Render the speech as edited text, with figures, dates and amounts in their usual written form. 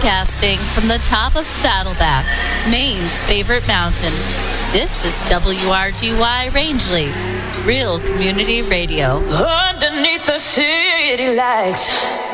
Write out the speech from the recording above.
Broadcasting from the top of Saddleback, Maine's favorite mountain. This is WRGY Rangeley, Real Community Radio. Underneath the city lights,